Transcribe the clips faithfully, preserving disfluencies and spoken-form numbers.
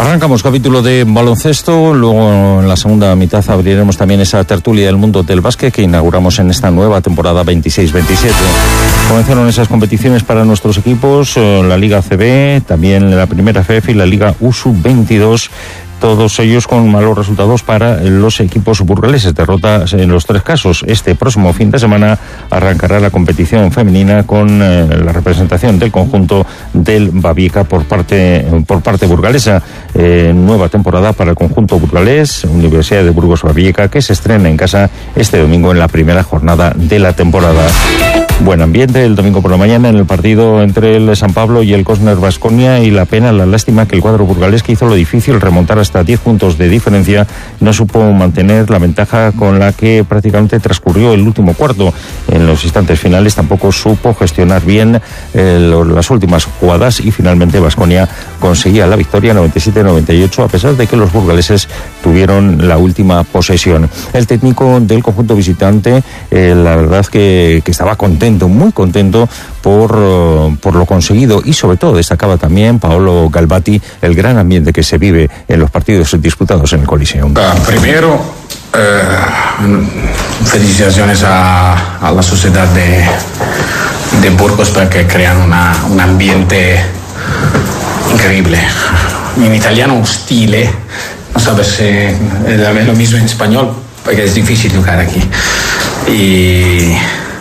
Arrancamos capítulo de baloncesto, luego en la segunda mitad abriremos también esa tertulia del mundo del básquet que inauguramos en esta nueva temporada veintiséis veintisiete. Comenzaron esas competiciones para nuestros equipos, la Liga A C B, también la Primera F F y la Liga U S U veintidós. Todos ellos con malos resultados para los equipos burgaleses, derrotas en los tres casos. Este próximo fin de semana arrancará la competición femenina con eh, la representación del conjunto del Babieca por parte por parte burgalesa. Eh, nueva temporada para el conjunto burgalés, Universidad de Burgos Babieca, que se estrena en casa este domingo en la primera jornada de la temporada. Buen ambiente el domingo por la mañana en el partido entre el San Pablo y el Cosner Baskonia, y la pena, la lástima que el cuadro burgalés, que hizo lo difícil remontar hasta diez puntos de diferencia, no supo mantener la ventaja con la que prácticamente transcurrió el último cuarto. En los instantes finales tampoco supo gestionar bien eh, las últimas jugadas y finalmente Baskonia conseguía la victoria noventa y siete noventa y ocho, a pesar de que los burgaleses tuvieron la última posesión. El técnico del conjunto visitante, eh, la verdad que, que estaba contento, muy contento por, uh, por lo conseguido, y sobre todo destacaba también Paolo Galbati el gran ambiente que se vive en los partidos disputados en el Coliseum. Uh, primero, uh, felicitaciones a, a la sociedad de, de Burgos, porque crean una, un ambiente increíble. En italiano hostile, no sabes si es lo mismo en español, porque es difícil jugar aquí. Y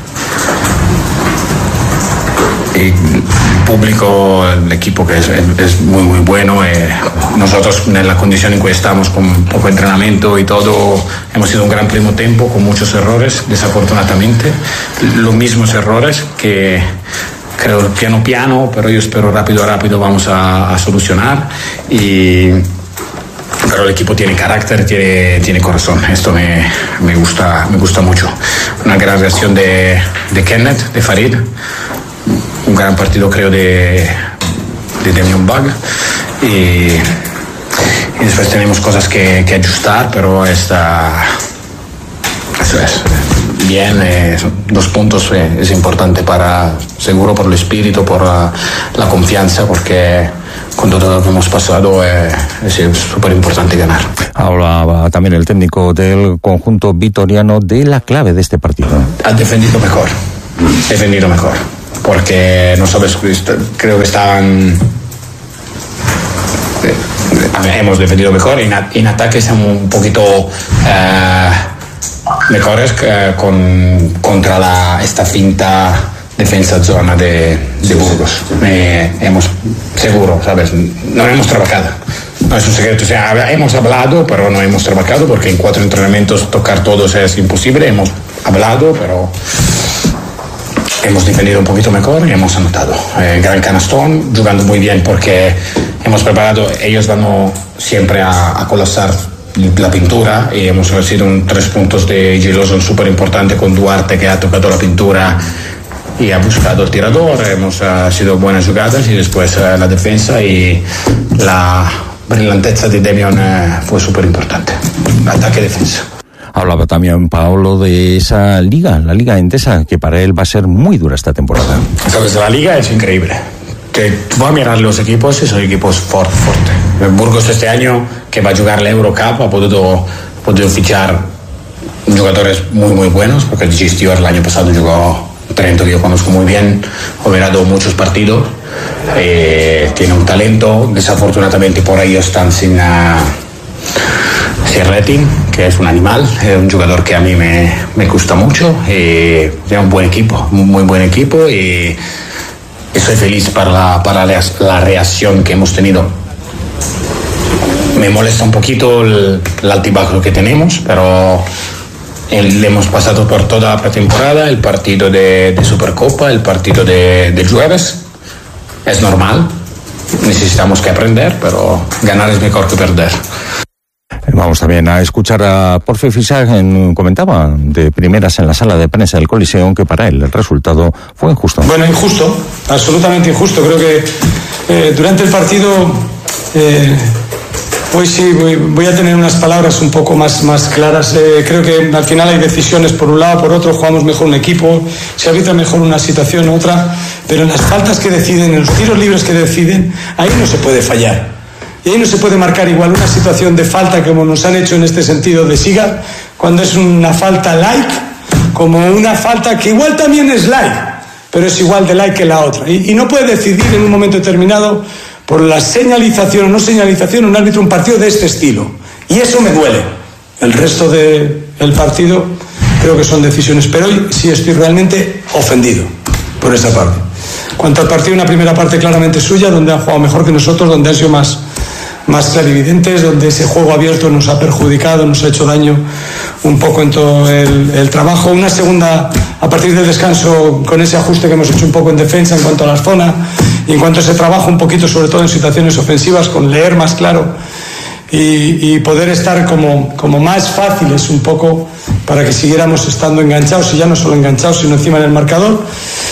el público, el equipo que es, es muy muy bueno. Eh, nosotros en la condición en que estamos, con poco entrenamiento y todo, hemos sido un gran primo tiempo con muchos errores, desafortunadamente, los mismos errores que creo piano piano, pero yo espero rápido rápido vamos a, a solucionar. Y pero el equipo tiene carácter, tiene, tiene corazón. Esto me, me gusta me gusta mucho. Una gran reacción de, de Kenneth, de Farid. Un gran partido, creo, de, de Damian Bug. Y, y después tenemos cosas que, que ajustar, pero está, eso es bien. Eh, dos puntos eh, es importante para, seguro, por el espíritu, por la, la confianza, porque con todo lo que hemos pasado eh, es súper importante ganar. Hablaba también el técnico del conjunto vitoriano de la clave de este partido. Ha defendido mejor, defendido mejor. Porque no sabes, creo que estaban, hemos defendido mejor, en, en ataque estamos un poquito eh, mejores que con, contra la, esta finta defensa zona de, de Burgos. Eh, hemos, seguro, sabes, no hemos trabajado. No es un secreto, o sea, hemos hablado, pero no hemos trabajado, porque en cuatro entrenamientos tocar todos es imposible. Hemos hablado, pero hemos defendido un poquito mejor y hemos anotado. Eh, gran canastón, jugando muy bien, porque hemos preparado, ellos van siempre a, a colapsar la pintura, y hemos recibido un tres puntos de Geloson súper importante con Duarte, que ha tocado la pintura y ha buscado el tirador. Hemos uh, sido buenas jugadas, y después uh, la defensa y la brillanteza de Damian uh, fue súper importante. Ataque-defensa. Hablaba también Paolo de esa liga, la Liga Endesa, que para él va a ser muy dura esta temporada. Sabes, la liga es increíble. Que tú vas a mirar los equipos y son equipos fuertes, fuertes. El Burgos este año, que va a jugar la Eurocup, ha podido, podido fichar jugadores muy muy buenos, porque G. Stewart el año pasado jugó Trento, que yo conozco muy bien, ha ganado muchos partidos, eh, tiene un talento. Desafortunadamente por ahí están sin uh, Serretin, que es un animal, es un jugador que a mí me, me gusta mucho, y es un buen equipo, un muy buen equipo, y estoy feliz para la, para la reacción que hemos tenido. Me molesta un poquito el, el altibajo que tenemos, pero el, hemos pasado por toda la pretemporada, el partido de, de Supercopa, el partido de, de jueves. Es normal, necesitamos que aprender, pero ganar es mejor que perder. Vamos también a escuchar a Porfi Fisac, comentaba de primeras en la sala de prensa del Coliseum que para él el resultado fue injusto. Bueno, injusto, absolutamente injusto. Creo que eh, durante el partido eh, hoy sí voy, voy a tener unas palabras un poco más, más claras. Eh, creo que al final hay decisiones por un lado, por otro, jugamos mejor un equipo, se arbitra mejor una situación u otra, pero en las faltas que deciden, en los tiros libres que deciden, ahí no se puede fallar. Y ahí no se puede marcar igual una situación de falta como nos han hecho en este sentido de Siga, cuando es una falta like, como una falta que igual también es like, pero es igual de like que la otra. Y, y no puede decidir en un momento determinado por la señalización o no señalización un árbitro un partido de este estilo. Y eso me duele. El resto del partido creo que son decisiones, pero hoy sí estoy realmente ofendido por esa parte. Cuanto al partido, una primera parte claramente suya, donde han jugado mejor que nosotros, donde han sido más, más clarividentes, donde ese juego abierto nos ha perjudicado, nos ha hecho daño un poco en todo el, el trabajo. Una segunda, a partir del descanso, con ese ajuste que hemos hecho un poco en defensa en cuanto a las zonas y en cuanto a ese trabajo un poquito, sobre todo en situaciones ofensivas, con leer más claro y, y poder estar como, como más fáciles un poco para que siguiéramos estando enganchados, y ya no solo enganchados, sino encima del marcador.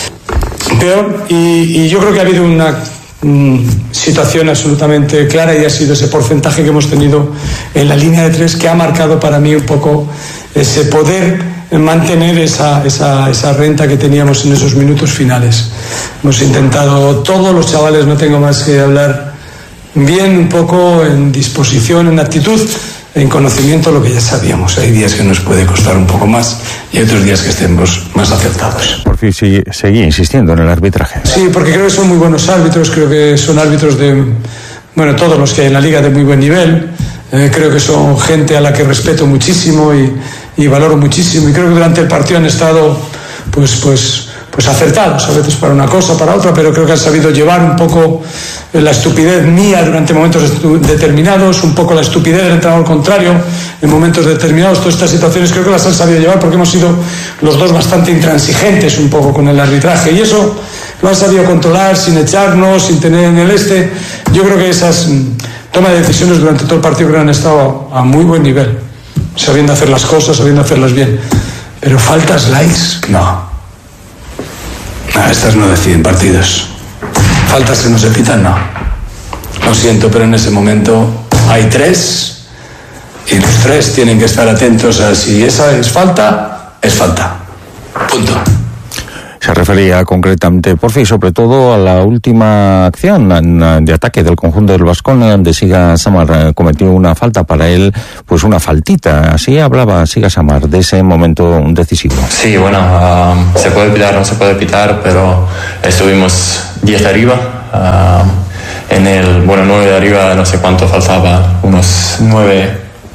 Peor, y, y yo creo que ha habido una mm, situación absolutamente clara, y ha sido ese porcentaje que hemos tenido en la línea de tres que ha marcado para mí un poco ese poder mantener esa, esa, esa renta que teníamos en esos minutos finales. Hemos intentado, todos los chavales, no tengo más que hablar bien, un poco en disposición, en actitud, en conocimiento, lo que ya sabíamos. Hay días que nos puede costar un poco más y otros días que estemos más acertados. Por fin sigue, seguí insistiendo en el arbitraje. Sí, porque creo que son muy buenos árbitros, creo que son árbitros de, bueno, todos los que hay en la liga de muy buen nivel. Eh, creo que son gente a la que respeto muchísimo y, y valoro muchísimo, y creo que durante el partido han estado pues, pues, pues acertados, a veces para una cosa, para otra, pero creo que han sabido llevar un poco la estupidez mía durante momentos determinados, un poco la estupidez del entrenador contrario en momentos determinados. Todas estas situaciones creo que las han sabido llevar porque hemos sido los dos bastante intransigentes un poco con el arbitraje, y eso lo han sabido controlar sin echarnos, sin tener en el este. Yo creo que esas toma de decisiones durante todo el partido creo que han estado a muy buen nivel, sabiendo hacer las cosas, sabiendo hacerlas bien. Pero faltas likes, no. No, estas no deciden partidos. Faltas que no se pitan, no. Lo siento, pero en ese momento hay tres y los tres tienen que estar atentos a si esa es falta, es falta. Punto. Se refería concretamente, por fin, sobre todo a la última acción de ataque del conjunto del Baskonia, donde Siga Samar cometió una falta, para él, pues una faltita. Así hablaba Siga Samar de ese momento decisivo. Sí, bueno, uh, se puede pitar, no se puede pitar, pero estuvimos diez arriba. Uh, en el, bueno, nueve de arriba, no sé cuánto faltaba, unos nueve,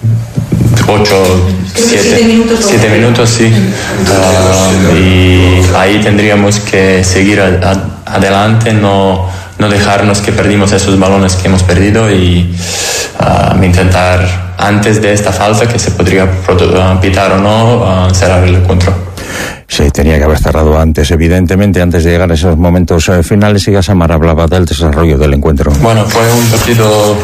ocho, siete minutos, siete minutos, sí. Uh, y ahí tendríamos que seguir a, a, adelante, no, no dejarnos que perdimos esos balones que hemos perdido, y uh, intentar antes de esta falta, que se podría pitar o no, uh, cerrar el encuentro. Sí, tenía que haber cerrado antes, evidentemente, antes de llegar a esos momentos eh, finales. Siga Samar hablaba del desarrollo del encuentro. Bueno, fue un partido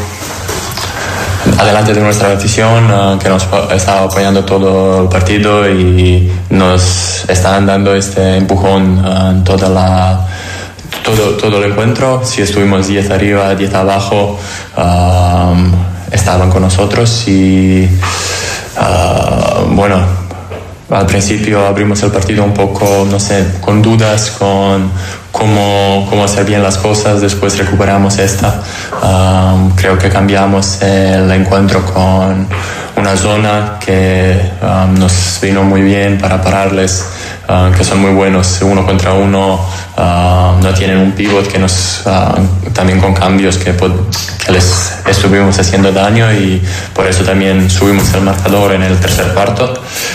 adelante de nuestra afición, uh, que nos está apoyando todo el partido y nos están dando este empujón uh, en toda la, todo, todo el encuentro. Si estuvimos diez arriba, diez abajo, uh, estaban con nosotros, y uh, bueno, al principio abrimos el partido un poco, no sé, con dudas, con cómo, cómo hacer bien las cosas. Después recuperamos esta. Um, creo que cambiamos el encuentro con una zona que um, nos vino muy bien para pararles, um, que son muy buenos uno contra uno. Uh, no tienen un pivot que nos, uh, también con cambios que, que les estuvimos haciendo daño, y por eso también subimos el marcador en el tercer cuarto.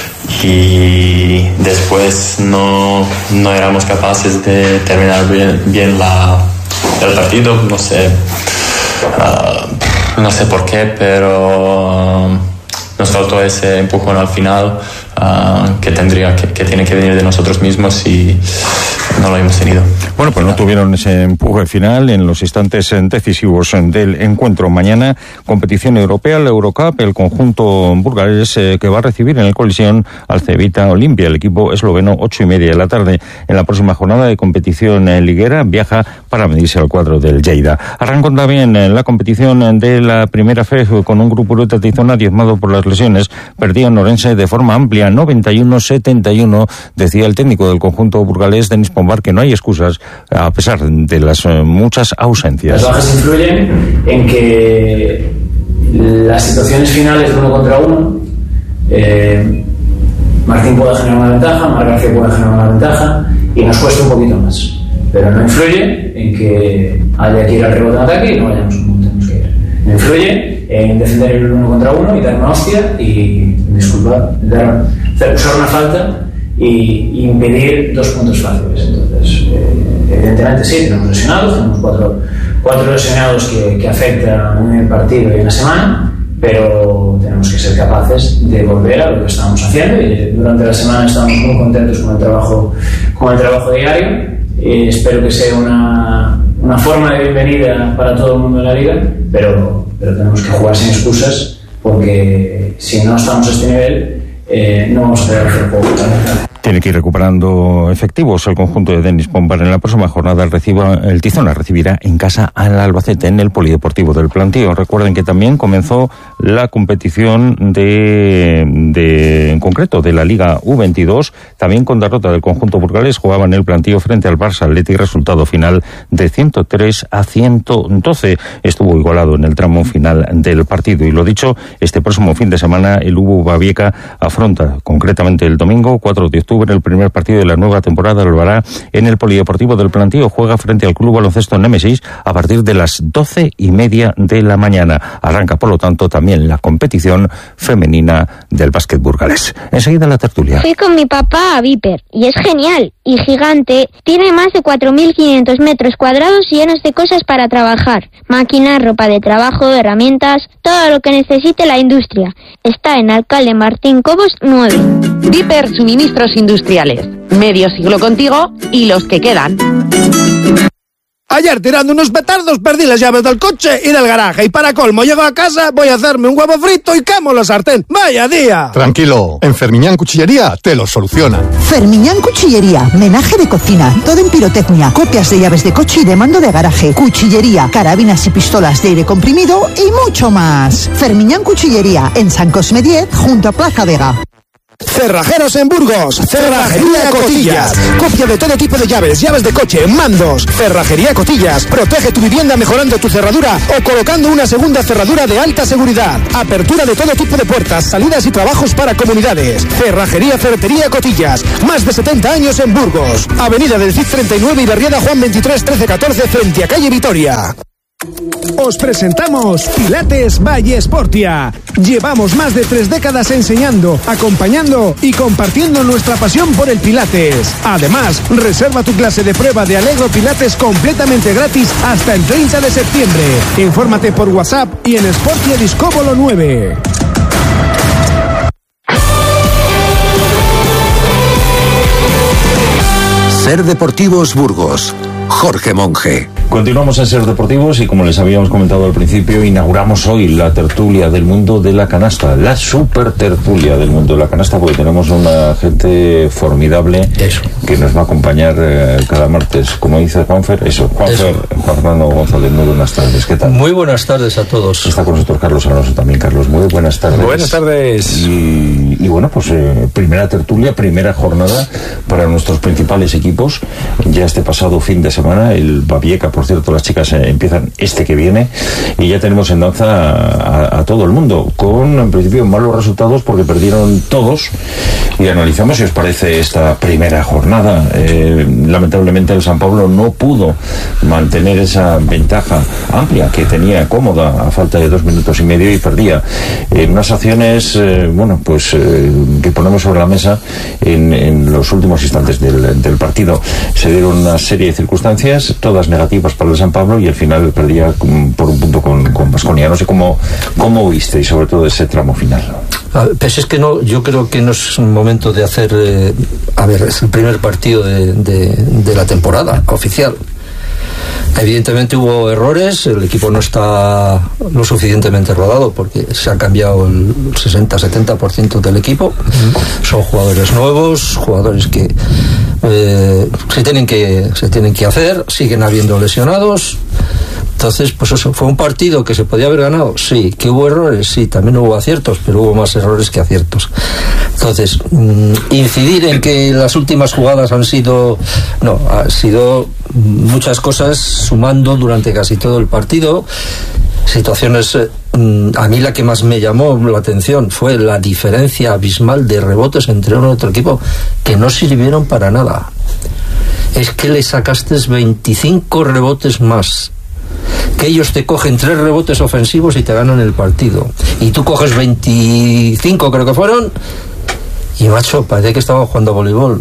Y después no, no éramos capaces de terminar bien, bien la, el partido. No sé, uh, no sé por qué, pero uh, nos faltó ese empujón al final, uh, que tendría que, que tiene que venir de nosotros mismos, y no lo hemos tenido. Bueno, pues no tuvieron ese empuje final en los instantes decisivos del encuentro. Mañana, competición europea, la Eurocup, el conjunto burgalés eh, que va a recibir en el Colisión al Cevita Olimpia, el equipo esloveno, ocho y media de la tarde. En la próxima jornada de competición eh, liguera viaja para medirse al cuadro del Lleida. Arrancó también en la competición de la primera F E F con un grupo de Tatizona diezmado por las lesiones. Perdió en Orense de forma amplia, noventa y uno a setenta y uno, decía el técnico del conjunto burgalés, Denis Pombar, que no hay excusas a pesar de las eh, muchas ausencias. Las bajas influyen en que las situaciones finales de uno contra uno, eh, Martín puede generar una ventaja, Marc García puede generar una ventaja y nos cuesta un poquito más, pero no influye en que haya que ir al rebote en ataque y no vayamos como tenemos que ir. No influye en defender el uno contra uno y dar una hostia y, disculpad, dar, usar una falta y impedir dos puntos fáciles. Entonces, eh, evidentemente sí, tenemos lesionados, tenemos cuatro, cuatro lesionados que, que afectan en el partido y en la semana, pero tenemos que ser capaces de volver a lo que estamos haciendo y durante la semana estamos muy contentos con el trabajo, con el trabajo diario. Eh, espero que sea una, una forma de bienvenida para todo el mundo en la liga, pero, pero tenemos que jugar sin excusas porque si no estamos a este nivel eh, no vamos a poder hacer juego. Tiene que ir recuperando efectivos el conjunto de Denis Pombal. En la próxima jornada el, reciba, el Tizona recibirá en casa al Albacete en el Polideportivo del Plantío. Recuerden que también comenzó la competición de, de en concreto de la Liga U veintidós, también con derrota del conjunto burgalés. Jugaba en el Plantío frente al Barça Athletic, resultado final de ciento tres a ciento doce. Estuvo igualado en el tramo final del partido. Y lo dicho, este próximo fin de semana el Ubu Babieca afronta concretamente el domingo cuatro de octubre el primer partido de la nueva temporada. Lo hará en el Polideportivo del Plantío. Juega frente al Club Baloncesto Némesis a partir de las doce y media de la mañana. Arranca, por lo tanto, también la competición femenina del básquet burgalés. Enseguida la tertulia. Fui con mi papá a Viper y es genial y gigante. Tiene más de cuatro mil quinientos metros cuadrados llenos de cosas para trabajar. Máquinas, ropa de trabajo, herramientas, todo lo que necesite la industria. Está en Alcalde Martín Cobos nueve. Viper Suministros Industriales. Medio siglo contigo y los que quedan. Ayer, tirando unos petardos, perdí las llaves del coche y del garaje. Y para colmo, llego a casa, voy a hacerme un huevo frito y quemo la sartén. ¡Vaya día! Tranquilo, en Fermiñán Cuchillería te lo soluciona. Fermiñán Cuchillería, menaje de cocina, todo en pirotecnia, copias de llaves de coche y de mando de garaje, cuchillería, carabinas y pistolas de aire comprimido y mucho más. Fermiñán Cuchillería, en San Cosme diez, junto a Plaza Vega. Cerrajeros en Burgos, Cerrajería Cotillas. Copia de todo tipo de llaves, llaves de coche, mandos. Cerrajería Cotillas. Protege tu vivienda mejorando tu cerradura o colocando una segunda cerradura de alta seguridad. Apertura de todo tipo de puertas, salidas y trabajos para comunidades. Cerrajería Ferretería Cotillas. Más de setenta años en Burgos. Avenida del Cid treinta y nueve y Barriada Juan veintitrés trece catorce frente a calle Vitoria. Os presentamos Pilates Valle Sportia. Llevamos más de tres décadas enseñando, acompañando y compartiendo nuestra pasión por el Pilates. Además, reserva tu clase de prueba de Allegro Pilates completamente gratis hasta el treinta de septiembre. Infórmate por WhatsApp y en Sportia Discóbolo nueve. Ser Deportivos Burgos. Jorge Monge. Continuamos en Ser Deportivos y, como les habíamos comentado al principio, inauguramos hoy la tertulia del mundo de la canasta, la super tertulia del mundo de la canasta, porque tenemos una gente formidable eso. que nos va a acompañar eh, cada martes, como dice Juanfer, eso, Juanfer, Juan Fernando González, muy buenas tardes, ¿qué tal? Muy buenas tardes a todos. Está con nosotros Carlos Alonso también. Carlos, muy buenas tardes. Buenas tardes. Y, y bueno, pues eh, primera tertulia, primera jornada para nuestros principales equipos, ya este pasado fin de semana, el Babieca, por cierto, las chicas eh, empiezan este que viene y ya tenemos en danza a, a, a todo el mundo, con en principio malos resultados porque perdieron todos, y analizamos si os parece esta primera jornada. Eh, lamentablemente el San Pablo no pudo mantener esa ventaja amplia que tenía cómoda a falta de dos minutos y medio y perdía en unas acciones, eh, bueno, pues eh, que ponemos sobre la mesa en, en los últimos instantes del, del partido. Se dieron una serie de circunstancias, todas negativas para el San Pablo, y al final perdía por un punto con Baskonia. No sé cómo, cómo viste y sobre todo ese tramo final. Pues es que no, yo creo que no es un momento de hacer, eh, a ver, es el primer partido de, de, de la temporada oficial. Evidentemente hubo errores, el equipo no está lo suficientemente rodado porque se ha cambiado el sesenta a setenta por ciento del equipo. Uh-huh. Son jugadores nuevos, jugadores que eh, se tienen que se tienen que hacer, siguen habiendo lesionados. Entonces, pues eso, fue un partido que se podía haber ganado, sí. Que hubo errores, sí. También hubo aciertos, pero hubo más errores que aciertos. Entonces, mmm, incidir en que las últimas jugadas han sido, no, ha sido muchas cosas sumando durante casi todo el partido. Situaciones, mmm, a mí la que más me llamó la atención fue la diferencia abismal de rebotes entre uno y otro equipo, que no sirvieron para nada. Es que le sacaste veinticinco rebotes más, que ellos te cogen tres rebotes ofensivos y te ganan el partido, y tú coges veinticinco, creo que fueron, y macho, parece que estaba jugando a voleibol.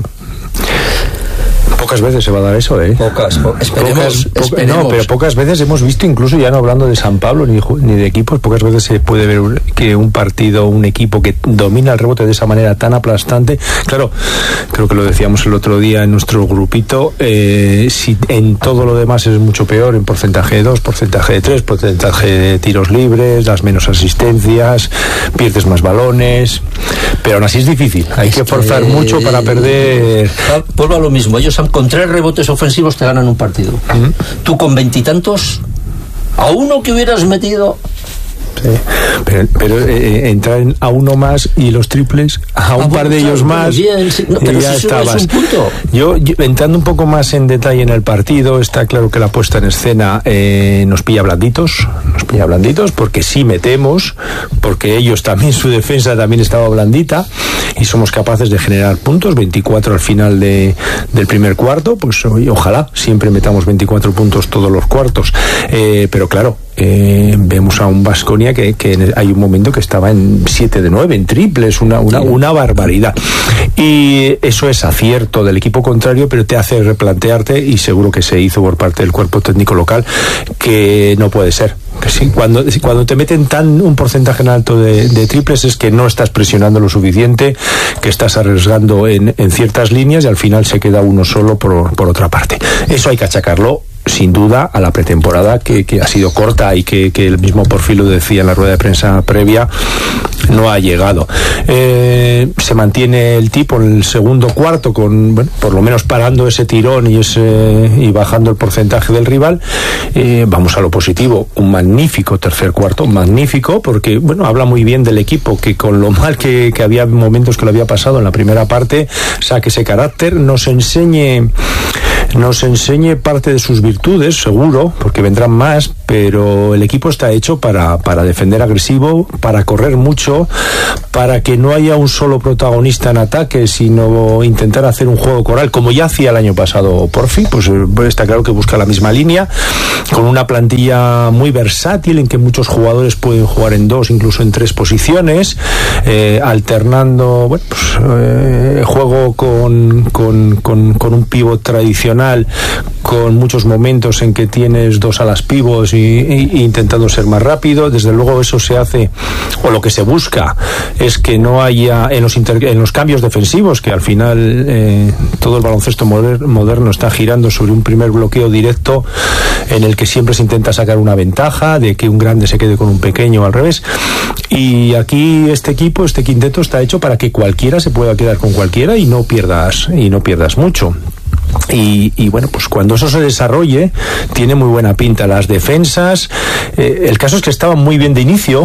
Pocas veces se va a dar eso, ¿eh? Pocas, po- esperemos, pocas, po- esperemos. No, pero pocas veces hemos visto, incluso ya no hablando de San Pablo ni, ni de equipos, pocas veces se puede ver un, que un partido, un equipo que domina el rebote de esa manera tan aplastante. Claro, creo que lo decíamos el otro día en nuestro grupito, eh, si en todo lo demás es mucho peor, en porcentaje de dos, porcentaje de tres, porcentaje de tiros libres, das menos asistencias, pierdes más balones, pero aún así es difícil, hay es que forzar que... mucho para perder. Vuelvo a lo mismo, ellos han con tres rebotes ofensivos te ganan un partido. Uh-huh. Tú con veintitantos, a uno que hubieras metido. Sí, pero, pero eh, entrar en a uno más y los triples a un ah, par de claro, ellos más bien, sí, no, pero y ya si estabas. Es un punto. Yo, yo entrando un poco más en detalle en el partido, está claro que la puesta en escena eh, nos pilla blanditos, nos pilla blanditos porque sí metemos, porque ellos también, su defensa también estaba blandita y somos capaces de generar puntos, veinticuatro al final de, del primer cuarto, pues hoy, ojalá siempre metamos veinticuatro puntos todos los cuartos, eh, pero claro, Eh, vemos a un Baskonia que, que hay un momento que estaba en siete de nueve en triples, una, una, una barbaridad, y eso es acierto del equipo contrario, pero te hace replantearte, y seguro que se hizo por parte del cuerpo técnico local, que no puede ser que sí, cuando, cuando te meten tan un porcentaje en alto de, de triples es que no estás presionando lo suficiente, que estás arriesgando en, en ciertas líneas y al final se queda uno solo por, por otra parte. Eso hay que achacarlo sin duda a la pretemporada, que, que ha sido corta y que, que el mismo Porfi lo decía en la rueda de prensa previa, no ha llegado. Eh, se mantiene el tipo en el segundo cuarto con, bueno, por lo menos parando ese tirón y ese y bajando el porcentaje del rival. Eh, vamos a lo positivo, un magnífico tercer cuarto, magnífico, porque bueno, habla muy bien del equipo, que con lo mal que, que había momentos que lo había pasado en la primera parte, saque ese carácter, nos enseñe nos enseñe parte de sus virtudes, seguro, porque vendrán más, pero el equipo está hecho para, para defender agresivo, para correr mucho, para que no haya un solo protagonista en ataque, sino intentar hacer un juego coral, como ya hacía el año pasado Porfi, pues está claro que busca la misma línea, con una plantilla muy versátil, en que muchos jugadores pueden jugar en dos, incluso en tres posiciones, eh, alternando, bueno, pues, eh, juego con, con, con, con un pívot tradicional, con muchos momentos en que tienes dos alas pívos y, y, y intentando ser más rápido. Desde luego eso se hace, o lo que se busca es que no haya en los, inter, en los cambios defensivos, que al final eh, todo el baloncesto moder, moderno está girando sobre un primer bloqueo directo en el que siempre se intenta sacar una ventaja de que un grande se quede con un pequeño, al revés. Y aquí este equipo, este quinteto está hecho para que cualquiera se pueda quedar con cualquiera y no pierdas y no pierdas mucho. Y, y bueno, pues cuando eso se desarrolle tiene muy buena pinta las defensas. Eh, el caso es que estaban muy bien de inicio,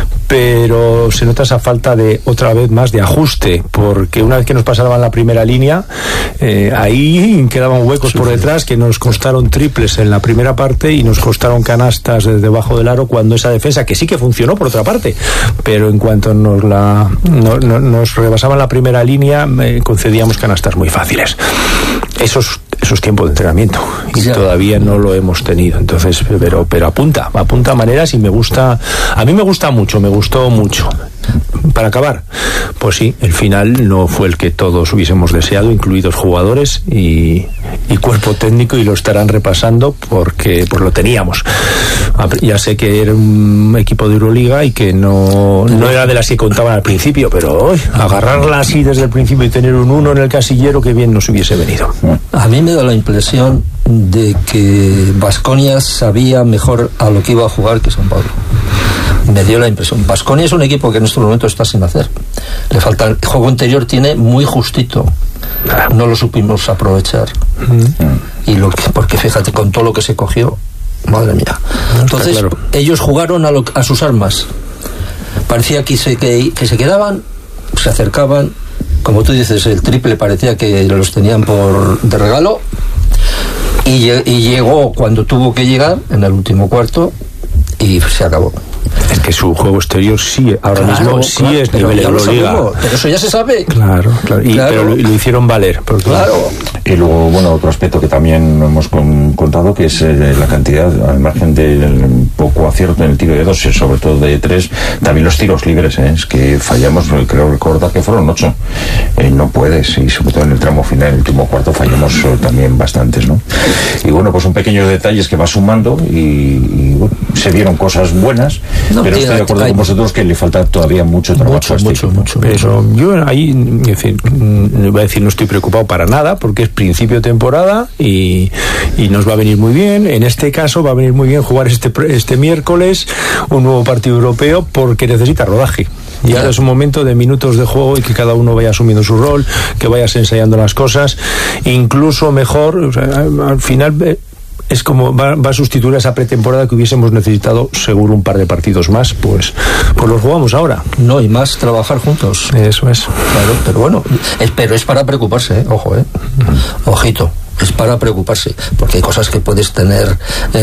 pero se nota esa falta de, otra vez más, de ajuste, porque una vez que nos pasaban la primera línea, eh, ahí quedaban huecos sí, por detrás que nos costaron triples en la primera parte y nos costaron canastas desde debajo del aro, cuando esa defensa, que sí que funcionó por otra parte, pero en cuanto nos la no, no, nos rebasaban la primera línea, eh, concedíamos canastas muy fáciles. Esos, esos tiempos de entrenamiento y ya. Todavía no lo hemos tenido, entonces, pero, pero apunta, apunta a maneras y me gusta, a mí me gusta mucho, me gustó mucho. Para acabar, pues sí, el final no fue el que todos hubiésemos deseado, incluidos jugadores y, y cuerpo técnico, y lo estarán repasando porque pues lo teníamos. Ya sé que era un equipo de Euroliga y que no, no era de las que contaban al principio, pero uy, agarrarla así desde el principio y tener un uno en el casillero, que bien nos hubiese venido. A mí me da la impresión de que Baskonia sabía mejor a lo que iba a jugar que San Pablo. Me dio la impresión. Baskonia es un equipo que en este momento está sin hacer. Le falta el juego interior, tiene muy justito. No lo supimos aprovechar. Mm. Y lo que, porque fíjate, con todo lo que se cogió, madre mía. No, entonces claro. Ellos jugaron a, lo, a sus armas. Parecía que se, que, que se quedaban, se acercaban, como tú dices, el triple parecía que los tenían por de regalo, y, y llegó cuando tuvo que llegar en el último cuarto y se acabó. Es que su juego exterior sí, ahora claro, mismo sí claro, es nivel Euroliga. Pero eso ya se sabe. Claro, claro. Y, claro. Pero lo, lo hicieron valer. Porque... Claro. Y luego, bueno, otro aspecto que también hemos con, contado, que es eh, la cantidad, al margen del poco acierto en el tiro de dos, sobre todo de tres, también los tiros libres, ¿eh? Es que fallamos, creo recordar que fueron ocho. Eh, no puedes, y sobre todo en el tramo final, en el último cuarto, fallamos eh, también bastantes, ¿no? Y bueno, pues son pequeños detalles que va sumando y, y bueno, se dieron cosas buenas, no, pero estoy de acuerdo hay... con vosotros que le falta todavía mucho trabajo. Mucho, este mucho, mucho. Pero yo ahí, es decir, voy a decir, no estoy preocupado para nada, porque es principio de temporada y, y nos va a venir muy bien. En este caso va a venir muy bien jugar este, este miércoles un nuevo partido europeo, porque necesita rodaje. Y ahora es un momento de minutos de juego y que cada uno vaya asumiendo su rol, que vayas ensayando las cosas, incluso mejor, o sea, al final es como va, va a sustituir a esa pretemporada que hubiésemos necesitado seguro un par de partidos más, pues pues los jugamos ahora. No, y más trabajar juntos. Eso es. Claro, pero bueno, es, pero es para preocuparse, ¿eh? Ojo, ¿eh? Ojito. Es para preocuparse, porque hay cosas que puedes tener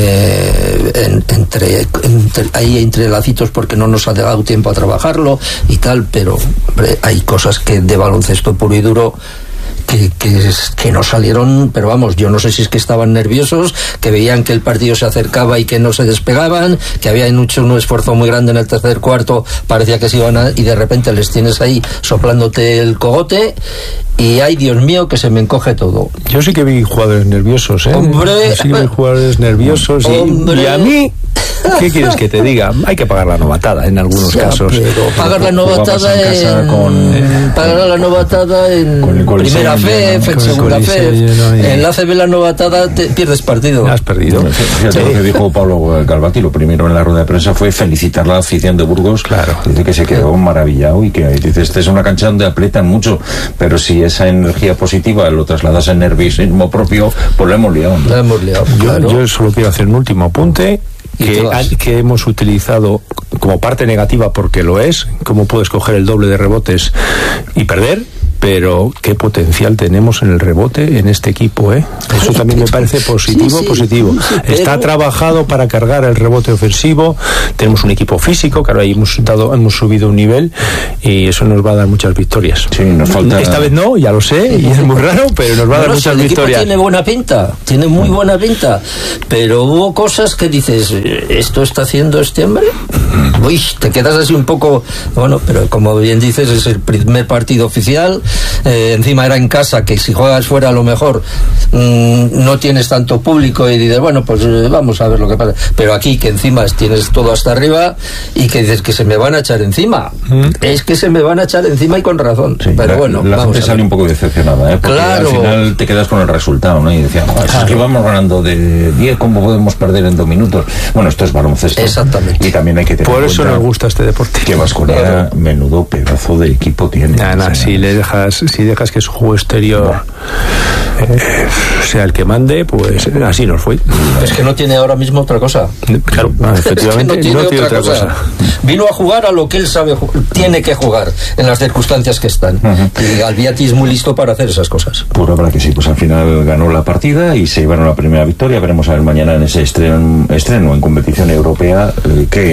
eh, en, entre, entre ahí entre lacitos porque no nos ha dado tiempo a trabajarlo y tal, pero hombre, hay cosas que de baloncesto puro y duro Que, que, que no salieron, pero vamos, yo no sé si es que estaban nerviosos, que veían que el partido se acercaba y que no se despegaban, que habían hecho un esfuerzo muy grande en el tercer cuarto, parecía que se iban a, y de repente les tienes ahí soplándote el cogote y ay, Dios mío, que se me encoge todo. Yo sí que vi jugadores nerviosos, ¿eh? Hombre, sí vi jugadores nerviosos y, y a mí, ¿qué quieres que te diga? Hay que pagar la novatada en algunos ya, casos. Pagar la novatada en, con, eh, pagar la novatada en con el primera fe, ¿no? En segunda fe, no, y... en la C B la novatada te pierdes partido. Has perdido. Fíjate sí. Lo que dijo Pablo Galvati, lo primero en la rueda de prensa fue felicitar a la afición de Burgos. Claro. Dice que se quedó maravillado y que dice, este es una cancha donde aprietan mucho, pero si esa energía positiva lo trasladas en nerviosismo propio, pues lo hemos liado, ¿no? Lo hemos liado. Yo, claro. yo solo quiero hacer un último apunte. Que, que hemos utilizado como parte negativa, porque lo es, cómo puedes coger el doble de rebotes y perder, pero qué potencial tenemos en el rebote en este equipo, ¿eh? Eso también me parece positivo, sí, sí, positivo. Sí, pero... Está trabajado para cargar el rebote ofensivo, tenemos un equipo físico, que ahora hemos, dado, hemos subido un nivel y eso nos va a dar muchas victorias. Sí, nos falta... Esta vez no, ya lo sé, y es muy raro, pero nos va a dar no, muchas el victorias. El equipo tiene buena pinta, tiene muy buena pinta, pero hubo cosas que dices, ¿esto está haciendo este hombre? Uy, te quedas así un poco, bueno, pero como bien dices, es el primer partido oficial, eh, encima era en casa, que si juegas fuera a lo mejor mmm, no tienes tanto público y dices, bueno, pues eh, vamos a ver lo que pasa, pero aquí que encima tienes todo hasta arriba y que dices que se me van a echar encima, ¿Mm? Es que se me van a echar encima y con razón, sí, pero la, bueno, la vamos gente sale un poco decepcionada, ¿eh? Porque claro. Al final te quedas con el resultado, ¿no? Y decías, no, claro. Es que vamos ganando de diez, ¿cómo podemos perder en dos minutos? Bueno, esto es baloncesto. Exactamente. Y también hay que tener por eso nos gusta este deporte. Que Baskonia, claro. Menudo pedazo de equipo tiene. Nah, nah, si le dejas, si dejas que su juego exterior eh, sea el que mande, pues así nos fue. Es que no tiene ahora mismo otra cosa. Claro, no, efectivamente, es que no tiene, no tiene otra, otra cosa. cosa. Vino a jugar a lo que él sabe, tiene que jugar en las circunstancias que están. Uh-huh. Y Albiati es muy listo para hacer esas cosas. Pues la verdad que sí, pues al final ganó la partida y se llevaron la primera victoria. Veremos a ver mañana en ese estreno, estreno en competición europea eh, qué,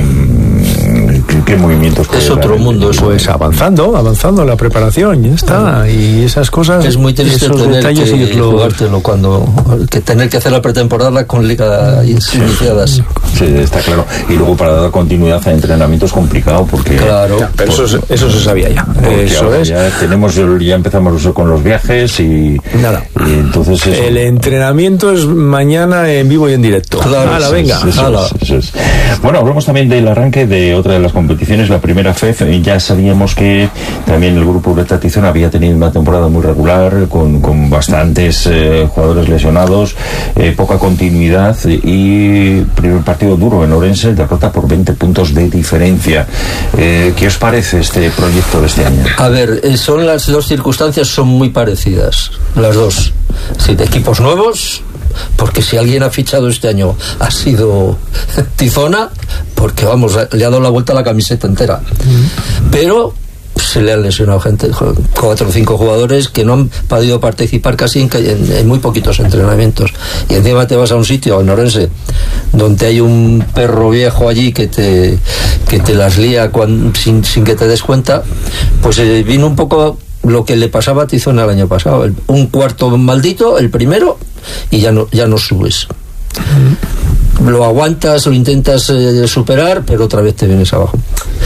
qué, qué movimientos. Es otro mundo. Eso es avanzando, avanzando la preparación, ya está. Uh-huh. Y esas cosas. Es muy triste esos tener detalles que irlo... jugártelo cuando que tener que hacer la pretemporada con ligas sí. iniciadas. Sí, está claro. Y luego para dar continuidad a entrenamiento es complicado porque. Claro. Ya, pero por, eso, eso se sabía ya. Eso es. Ya tenemos, ya empezamos con los viajes y. Nada. Y entonces eso, el entrenamiento es mañana en vivo y en directo. Claro. Ala, venga. Eso, eso, eso, eso es. Bueno, hablamos también del arranque de otra de las competiciones, la primera F E F. Ya sabíamos que también el grupo Ureta Tizón había tenido una temporada muy regular, con, con bastantes eh, jugadores lesionados, eh, poca continuidad y primer partido duro en Orense, derrota por veinte puntos de diferencia. Eh, ¿Qué os parece este proyecto de este año? A ver, eh, son las dos circunstancias son muy parecidas, las dos. Sí, de equipos nuevos, porque si alguien ha fichado este año ha sido Tizona, porque vamos, le ha dado la vuelta a la camiseta entera. Mm. Pero se le han lesionado gente, cuatro o cinco jugadores que no han podido participar casi en, en, en muy poquitos entrenamientos, y encima te vas a un sitio, en Orense, donde hay un perro viejo allí que te que te las lía cuando, sin, sin que te des cuenta. Pues eh, vino un poco lo que le pasaba a Tizona el año pasado, el, un cuarto maldito, el primero, y ya no, ya no subes. Lo aguantas, lo intentas eh, superar, pero otra vez te vienes abajo.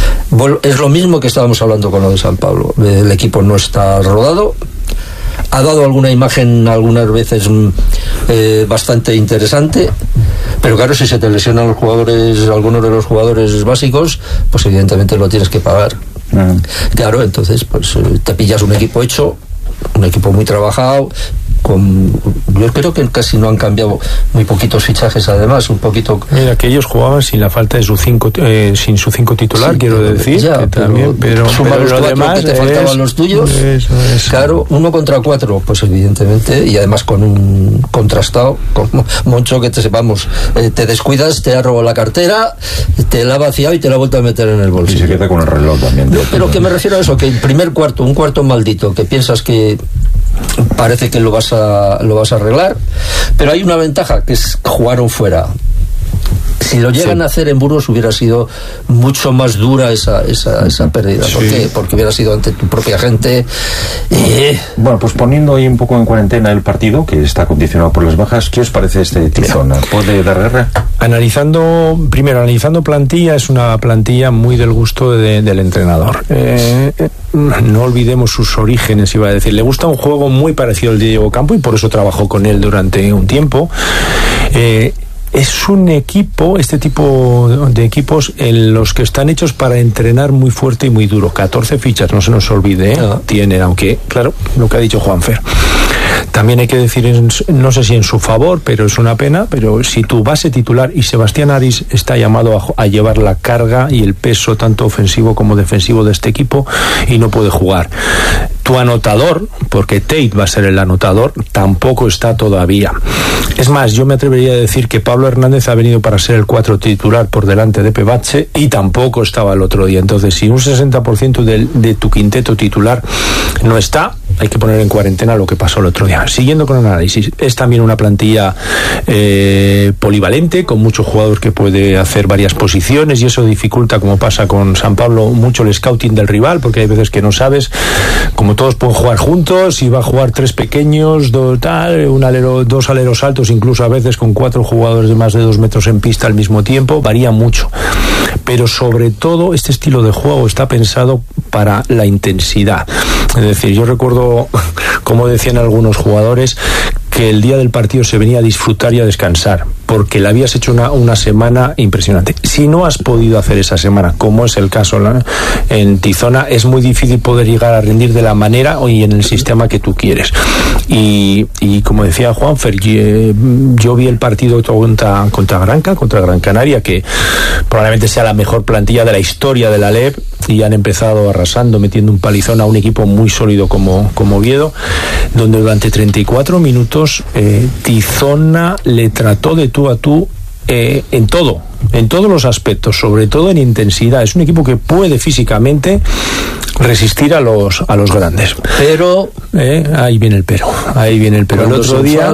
Es lo mismo que estábamos hablando con lo de San Pablo. El equipo no está rodado. Ha dado alguna imagen algunas veces eh, bastante interesante, pero claro, si se te lesionan los jugadores, algunos de los jugadores básicos, pues evidentemente lo tienes que pagar. Uh-huh. Claro, entonces pues te pillas un equipo hecho, un equipo muy trabajado. Con, yo creo que casi no han cambiado, muy poquitos fichajes además, un poquito. Mira, que ellos jugaban sin la falta de su cinco, eh, sin su cinco titular, sí, quiero decir, ya, que pero, también, pero, suma pero los lo cuatro demás que te es, faltaban los tuyos, eso es. Claro, uno contra cuatro, pues evidentemente, y además con un contrastado, con Moncho, que te sepamos, eh, te descuidas, te ha robado la cartera, te la ha vaciado y te la ha vuelto a meter en el bolsillo. Y se queda con el reloj también. Pero, pero que me refiero a eso, que el primer cuarto, un cuarto maldito, que piensas que parece que lo vas a lo vas a arreglar, pero hay una ventaja, que es jugaron fuera. Si lo llegan sí. a hacer en Burgos hubiera sido mucho más dura esa, esa, esa pérdida. Sí. ¿Por qué? Porque hubiera sido ante tu propia gente. Eh. Bueno, pues poniendo ahí un poco en cuarentena el partido, que está condicionado por las bajas, ¿qué os parece este Tizona? ¿Puede dar guerra? Analizando, primero, analizando plantilla, es una plantilla muy del gusto de, del entrenador. Eh, no olvidemos sus orígenes, iba a decir. Le gusta un juego muy parecido al de Diego Campo y por eso trabajó con él durante un tiempo. Eh, Es un equipo, este tipo de equipos, en los que están hechos para entrenar muy fuerte y muy duro. catorce fichas, no se nos olvide, ¿eh? No. Tienen, aunque, claro, lo que ha dicho Juanfer. También hay que decir, no sé si en su favor, pero es una pena, pero si tu base titular, y Sebastián Aris está llamado a, a llevar la carga y el peso tanto ofensivo como defensivo de este equipo, y no puede jugar. Tu anotador, porque Tate va a ser el anotador, tampoco está todavía. Es más, yo me atrevería a decir que Pablo Hernández ha venido para ser el cuatro titular por delante de Pebache y tampoco estaba el otro día. Entonces, si un sesenta por ciento de, de tu quinteto titular no está, hay que poner en cuarentena lo que pasó el otro día. Siguiendo con el análisis, es también una plantilla eh, polivalente, con muchos jugadores que puede hacer varias posiciones, y eso dificulta, como pasa con San Pablo, mucho el scouting del rival, porque hay veces que no sabes, como todos pueden jugar juntos, si va a jugar tres pequeños, dos, tal, un alero, dos aleros altos, incluso a veces con cuatro jugadores de más de dos metros en pista al mismo tiempo, varía mucho. Pero sobre todo este estilo de juego está pensado para la intensidad. Es decir, yo recuerdo, como decían algunos jugadores, que el día del partido se venía a disfrutar y a descansar, porque le habías hecho una, una semana impresionante. Si no has podido hacer esa semana, como es el caso en Tizona, es muy difícil poder llegar a rendir de la manera y en el sistema que tú quieres. Y, y como decía Juanfer, yo, yo vi el partido contra, contra Granca, contra Gran Canaria, que probablemente sea la mejor plantilla de la historia de la L E P, y han empezado arrasando, metiendo un palizón a un equipo muy sólido como, como Oviedo, donde durante treinta y cuatro minutos eh, Tizona le trató de tú a tú eh, en todo, en todos los aspectos, sobre todo en intensidad. Es un equipo que puede físicamente resistir a los a los grandes. Pero eh, ahí viene el pero, ahí viene el pero. El otro día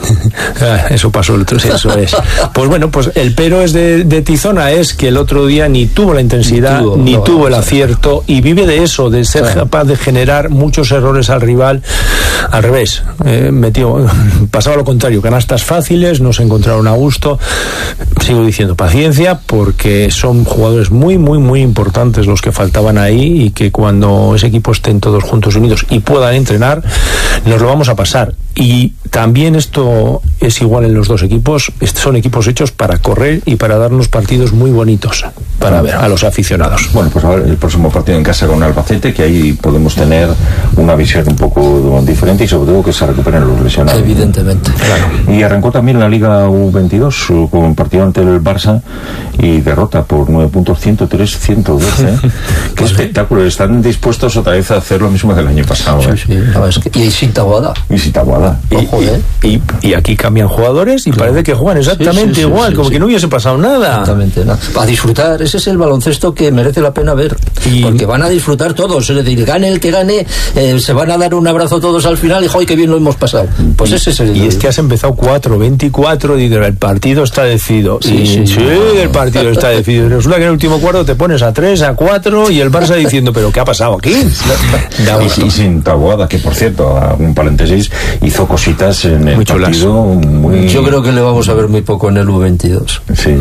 eso pasó el otro, eso es. Pues bueno, pues el pero es de, de Tizona es que el otro día ni tuvo la intensidad, ni tuvo, ni no, tuvo el acierto, y vive de eso, de ser claro. capaz de generar muchos errores al rival. Al revés, eh, metió, pasaba lo contrario, canastas fáciles, no se encontraron a gusto. Sigo diciendo paciencia, porque son jugadores muy, muy, muy importantes los que faltaban ahí, y que cuando ese equipo estén todos juntos unidos y puedan entrenar, nos lo vamos a pasar. Y también esto es igual en los dos equipos, son equipos hechos para correr y para darnos partidos muy bonitos. para ver a los aficionados. Bueno, pues a ver, el próximo partido en casa con Albacete, que ahí podemos tener una visión un poco diferente y sobre todo que se recuperen los lesionados. Evidentemente, claro. Y arrancó también la Liga U veintidós con un partido ante el Barça y derrota por nueve puntos, ciento tres a ciento doce. Qué vale. Espectáculo. Están dispuestos otra vez a hacer lo mismo del año pasado. Sí, sí. No, es que, y sin Taboada. Y sin Taboada. Y, ¿eh? y, y, y aquí cambian jugadores y claro. Parece que juegan exactamente sí, sí, sí, igual, sí, como sí. que no hubiese pasado nada. Exactamente, nada. Para disfrutar, ese es el baloncesto que merece la pena ver. Y... porque van a disfrutar todos, es decir, gane el que gane, eh, se van a dar un abrazo todos al final y ¡joy, qué bien lo hemos pasado! Pues y, ese es el... Y es que has empezado cuatro veinticuatro y el partido está decidido. Sí, y, sí, sí, no. el partido está decidido. Resulta que en el último cuarto te pones a tres, a cuatro y el Barça diciendo, ¿pero qué ha pasado aquí? y, y sin Taboada, que por cierto, a un paréntesis, hizo cositas en el muy partido muy... Yo creo que le vamos a ver muy poco en el U veintidós. Sí,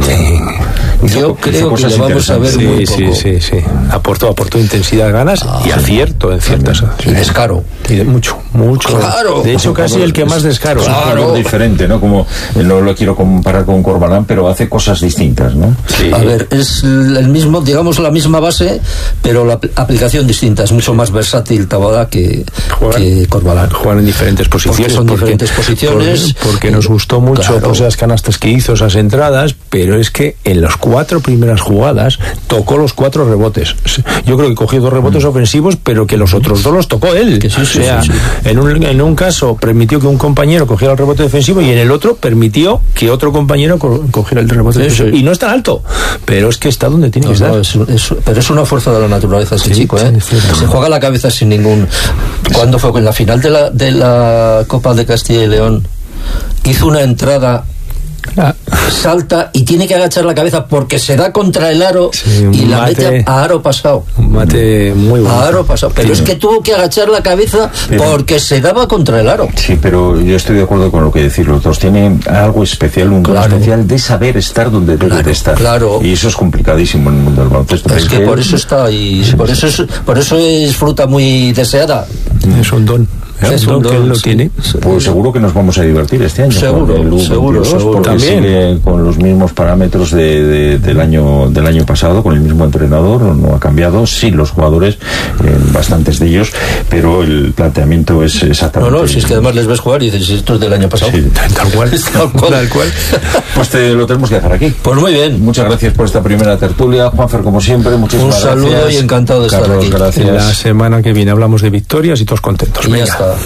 hizo, Yo creo que le vamos a ver sí, muy sí, poco. Sí, sí, sí. Aportó, aportó intensidad, ganas ah, y acierto en ciertas... Y descaro. Y de mucho, mucho. Claro. De hecho, casi el que más descaro. Es un jugador diferente, ¿no? Como, no lo quiero comparar con Corbalán, pero hace cosas distintas, ¿no? Sí. A ver, es el mismo, digamos, la misma base, pero la aplicación distinta. Es mucho más versátil Taboada que, juegan, que Corbalán. Juegan en diferentes posiciones. Porque son porque, diferentes posiciones. Por, porque nos gustó mucho claro. pues, esas canastas que hizo, esas entradas, pero es que en las cuatro primeras jugadas tocó los cuatro rebotes. Yo creo que cogió dos rebotes mm. ofensivos, pero que los otros dos los tocó él. Que sí, sí, o sea, sí, sí. En, un, en un caso permitió que un compañero cogiera el rebote defensivo y en el otro permitió que otro compañero co cogiera el rebote sí, defensivo. Sí. Y no es tan alto, pero es que está donde tiene no, que estar. No, es, es, pero es una fuerza de la naturaleza ese sí, chico, ¿eh? Sí, sí, sí. Se juega la cabeza sin ningún... Cuando fue en la final de la, de la Copa de Castilla y León, hizo una entrada... Ah. Salta y tiene que agachar la cabeza porque se da contra el aro sí, y la mate, mete a aro pasado. Un mate muy bueno. A aro pasado. Pero sí. es que tuvo que agachar la cabeza pero, porque se daba contra el aro. Sí, pero yo estoy de acuerdo con lo que decís los dos. Tienen algo especial, un claro. don especial de saber estar donde debe claro, de estar. Claro. Y eso es complicadísimo en el mundo del baloncesto. Es que por eso está ahí. Sí, por, sí. Eso es, por eso es fruta muy deseada. Es un don. Es un don que él lo sí. tiene. Pues seguro que nos vamos a divertir este año. Seguro, con el seguro, seguro. También sigue con los mismos parámetros de, de, del año del año pasado, con el mismo entrenador, no ha cambiado. Sí, los jugadores, eh, bastantes de ellos, pero el planteamiento es exactamente. No, no, si es que además les ves jugar y dices, esto es del año pasado. Sí, tal cual. tal cual. Tal cual. Pues te lo tenemos que dejar aquí. Pues muy bien. Muchas gracias por esta primera tertulia, Juanfer, como siempre. Muchísimas gracias. Un saludo gracias. y encantado de Carlos, estar aquí. Gracias. La semana que viene hablamos de victorias y todos contentos. Y Venga. ya está.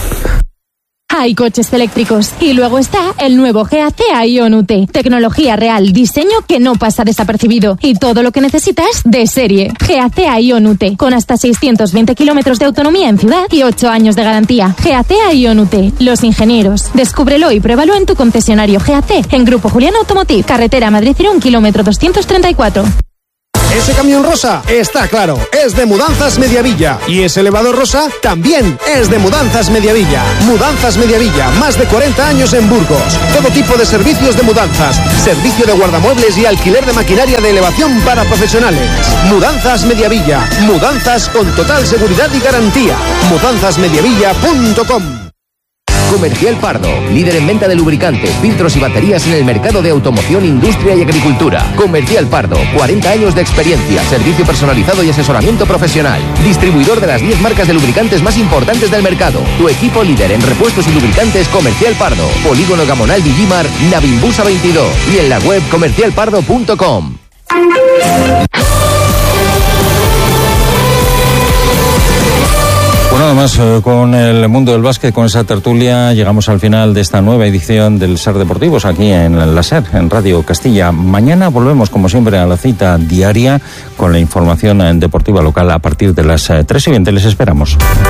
Hay coches eléctricos y luego está el nuevo G A C Ion U T. Tecnología real, diseño que no pasa desapercibido y todo lo que necesitas de serie. G A C Ion U T, con hasta seiscientos veinte kilómetros de autonomía en ciudad y ocho años de garantía. G A C Ion U T, los ingenieros. Descúbrelo y pruébalo en tu concesionario G A C, en Grupo Julián Automotive, carretera Madrid-Irún, kilómetro doscientos treinta y cuatro. Ese camión rosa está claro, es de Mudanzas Mediavilla. Y ese elevador rosa también es de Mudanzas Mediavilla. Mudanzas Mediavilla, más de cuarenta años en Burgos. Todo tipo de servicios de mudanzas, servicio de guardamuebles y alquiler de maquinaria de elevación para profesionales. Mudanzas Mediavilla, mudanzas con total seguridad y garantía. mudanzas mediavilla punto com. Comercial Pardo, líder en venta de lubricantes, filtros y baterías en el mercado de automoción, industria y agricultura. Comercial Pardo, cuarenta años de experiencia, servicio personalizado y asesoramiento profesional. Distribuidor de las diez marcas de lubricantes más importantes del mercado. Tu equipo líder en repuestos y lubricantes Comercial Pardo. Polígono Gamonal Villimar, Navimbusa veintidós y en la web comercial pardo punto com. Bueno, además, eh, con el mundo del básquet, con esa tertulia, llegamos al final de esta nueva edición del SER Deportivos, aquí en la SER, en Radio Castilla. Mañana volvemos, como siempre, a la cita diaria con la información deportiva local a partir de las tres y veinte. Les esperamos.